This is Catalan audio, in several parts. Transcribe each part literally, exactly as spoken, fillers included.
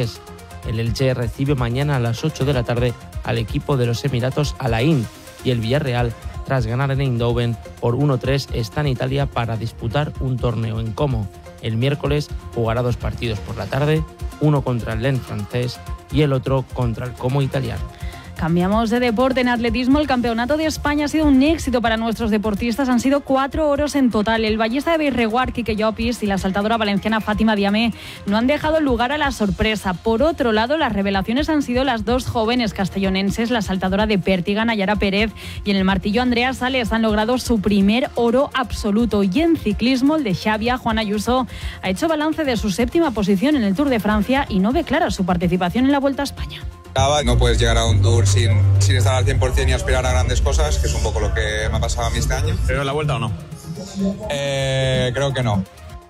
francés. El Elche recibe mañana a las ocho de la tarde al equipo de los Emiratos Al Ain y el Villarreal, tras ganar en Eindhoven por uno tres, está en Italia para disputar un torneo en Como. El miércoles jugará dos partidos por la tarde, uno contra el Lens francés y el otro contra el Como italiano. Cambiamos de deporte. En atletismo, el Campeonato de España ha sido un éxito para nuestros deportistas. Han sido cuatro oros en total. El ballista de Bellreguard, Quique Llopis, y la saltadora valenciana Fátima Diamé no han dejado lugar a la sorpresa. Por otro lado, las revelaciones han sido las dos jóvenes castellonenses, la saltadora de Pértiga, Nayara Pérez, y en el martillo, Andrea Sales, han logrado su primer oro absoluto. Y en ciclismo, el de Xavia, Juan Ayuso, ha hecho balance de su séptima posición en el Tour de Francia y no ve clara su participación en la Vuelta a España. No puedes llegar a un Tour sin, sin estar al cien por ciento y aspirar a grandes cosas, que es un poco lo que me ha pasado a mí este año. ¿Pero en la Vuelta o no? Eh, creo que no.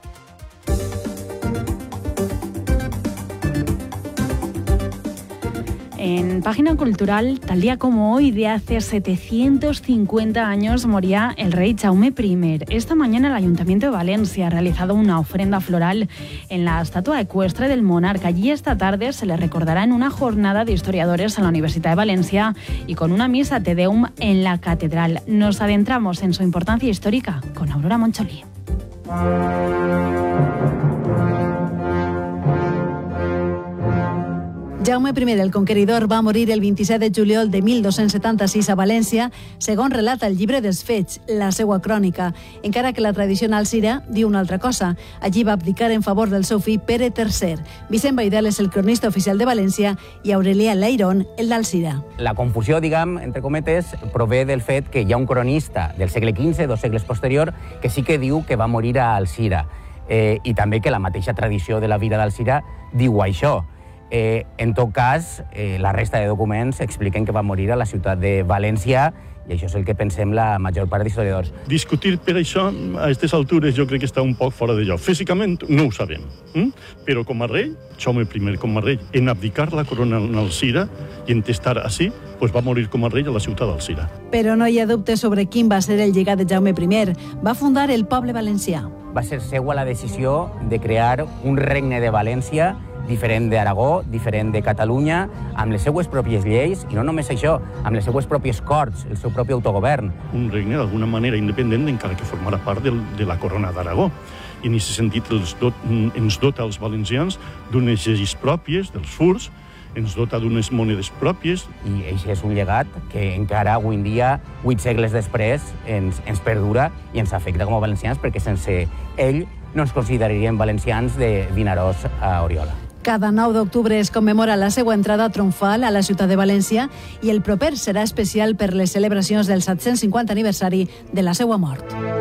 En Página Cultural, tal día como hoy de hace setecientos cincuenta años moría el rey Jaume primer. Esta mañana el Ayuntamiento de Valencia ha realizado una ofrenda floral en la estatua ecuestre del monarca. Allí esta tarde se le recordará en una jornada de historiadores en la Universidad de Valencia y con una misa Te Deum en la catedral. Nos adentramos en su importancia histórica con Aurora Moncholí. Jaume primer, el conqueridor, va morir el vint-i-set de juliol de mil dos-cents setanta-sis a València, segons relata el llibre dels Fets, la seva crònica, encara que la tradició alcira diu una altra cosa. Allí va abdicar en favor del seu fill Pere tercer. Vicent Baidal és el cronista oficial de València i Aurelià Leirón, el d'Alzira. La confusió, diguem, entre cometes, prové del fet que hi ha un cronista del segle quinze, dos segles posterior, que sí que diu que va morir a Alzira. Eh, I també que la mateixa tradició de la vida d'Alzira diu això. Eh, en tot cas, eh, la resta de documents expliquen que va morir a la ciutat de València i això és el que pensem la major part d'historiadors. Discutir per això a aquestes altures jo crec que està un poc fora de lloc. Físicament no ho sabem, hm? Però com a rei, Jaume primer com a rei, en abdicar la corona en Alzira i en estar així, pues va morir com a rei a la ciutat d'Alzira. Però no hi ha dubte sobre quin va ser el llegat de Jaume primer. Va fundar el poble valencià. Va ser seua la decisió de crear un regne de València diferent d'Aragó, diferent de Catalunya, amb les seues pròpies lleis, i no només això, amb les seues pròpies corts, el seu propi autogovern. Un regne d'alguna manera independent, encara que formara part del, de la corona d'Aragó. I en aquest sentit els dot, ens dota als valencians d'unes lleis pròpies, dels furs, ens dota d'unes monedes pròpies. I això és un llegat que encara avui en dia, vuit segles després, ens, ens perdura i ens afecta com a valencians, perquè sense ell no ens consideraríem valencians de Vinaròs a Oriola. Cada nou d'octubre es commemora la seva entrada triomfal a la ciutat de València i el proper serà especial per les celebracions del set-cents cinquanta aniversari de la seva mort.